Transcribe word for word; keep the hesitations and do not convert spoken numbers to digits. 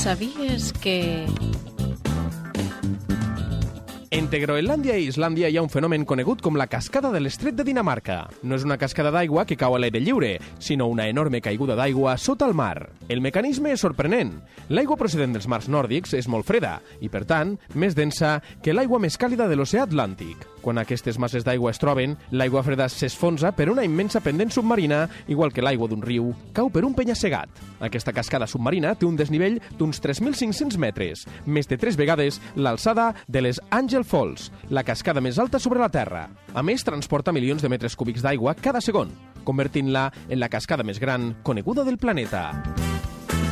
Sabies que... Entre Groenlàndia i Islàndia hi ha un fenomen conegut com la cascada de l'estret de Dinamarca. No és una cascada d'aigua que cau a l'aire lliure, sinó una enorme caiguda d'aigua sota el mar. El mecanisme és sorprenent. L'aigua procedent dels mars nòrdics és molt freda i, per tant, més densa que l'aigua més càlida de l'oceà Atlàntic. Quan aquestes masses d'aigua es troben, l'aigua freda s'esfonsa per una immensa pendent submarina, igual que l'aigua d'un riu cau per un penya-segat. Aquesta cascada submarina té un desnivell d'uns tres mil cinc-cents metres, més de tres vegades l'alçada de les Angel Falls, la cascada més alta sobre la Terra. A més, transporta milions de metres cúbics d'aigua cada segon, convertint-la en la cascada més gran coneguda del planeta.